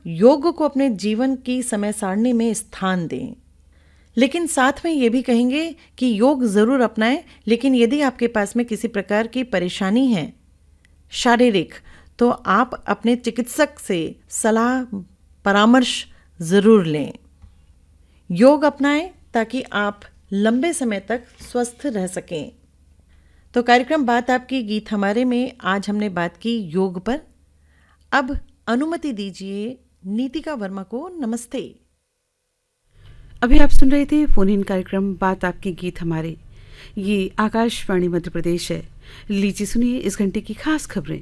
योग को अपने जीवन की समय सारणी में स्थान दें। लेकिन साथ में ये भी कहेंगे कि योग ज़रूर अपनाएं, लेकिन यदि आपके पास में किसी प्रकार की परेशानी है शारीरिक, तो आप अपने चिकित्सक से सलाह परामर्श ज़रूर लें। योग अपनाएं ताकि आप लंबे समय तक स्वस्थ रह सकें। तो कार्यक्रम बात आपकी गीत हमारे में आज हमने बात की योग पर। अब अनुमति दीजिए नीतिका वर्मा को नमस्ते। अभी आप सुन रहे थे फोन इन कार्यक्रम बात आपकी गीत हमारे। ये आकाशवाणी मध्य प्रदेश है। लीजिए सुनिए इस घंटे की खास खबरें।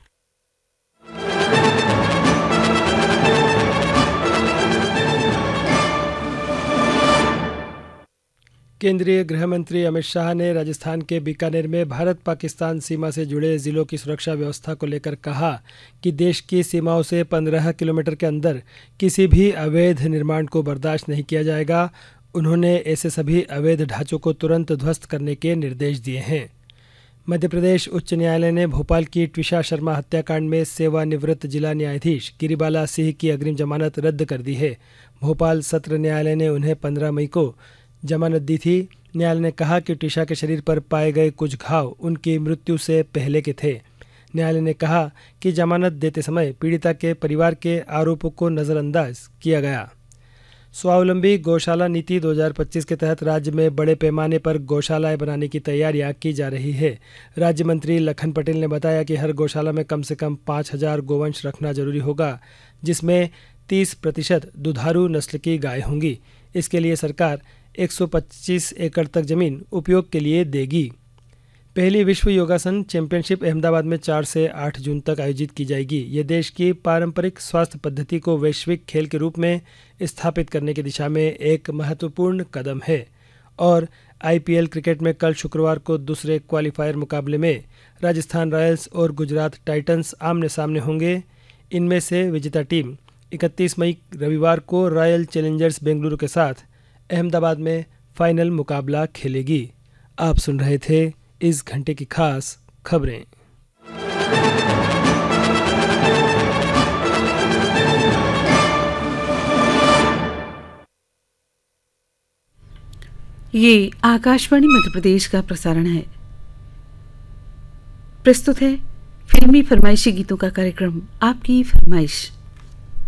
केंद्रीय गृह मंत्री अमित शाह ने राजस्थान के बीकानेर में भारत पाकिस्तान सीमा से जुड़े जिलों की सुरक्षा व्यवस्था को लेकर कहा कि देश की सीमाओं से 15 किलोमीटर के अंदर किसी भी अवैध निर्माण को बर्दाश्त नहीं किया जाएगा। उन्होंने ऐसे सभी अवैध ढांचों को तुरंत ध्वस्त करने के निर्देश दिए हैं। मध्य प्रदेश उच्च न्यायालय ने भोपाल की ट्विशा शर्मा हत्याकांड में सेवानिवृत्त जिला न्यायाधीश गिरिबाला सिंह की अग्रिम जमानत रद्द कर दी है। भोपाल सत्र न्यायालय ने उन्हें 15 मई को जमानत दी थी। न्यायालय ने कहा कि ट्विशा के शरीर पर पाए गए कुछ घाव उनकी मृत्यु से पहले के थे। न्यायालय ने कहा कि जमानत देते समय पीड़िता के परिवार के आरोपों को नज़रअंदाज किया गया। स्वावलंबी गौशाला नीति 2025 के तहत राज्य में बड़े पैमाने पर गौशालाएं बनाने की तैयारियां की जा रही है। राज्य मंत्री लखन पटेल ने बताया कि हर गौशाला में कम से कम 5000 गोवंश रखना जरूरी होगा, जिसमें 30% दुधारू नस्ल की गाय होंगी। इसके लिए सरकार 125 एकड़ तक जमीन उपयोग के लिए देगी। पहली विश्व योगासन चैंपियनशिप अहमदाबाद में 4 से 8 जून तक आयोजित की जाएगी। ये देश की पारंपरिक स्वास्थ्य पद्धति को वैश्विक खेल के रूप में स्थापित करने की दिशा में एक महत्वपूर्ण कदम है। और आईपीएल क्रिकेट में कल शुक्रवार को दूसरे क्वालिफायर मुकाबले में राजस्थान रॉयल्स और गुजरात टाइटंस आमने सामने होंगे। इनमें से विजेता टीम 31 मई रविवार को रॉयल चैलेंजर्स बेंगलुरु के साथ अहमदाबाद में फाइनल मुकाबला खेलेगी। आप सुन रहे थे इस घंटे की खास खबरें। ये आकाशवाणी मध्य प्रदेश का प्रसारण है। प्रस्तुत है फिल्मी फरमाइशी गीतों का कार्यक्रम आपकी फरमाइश।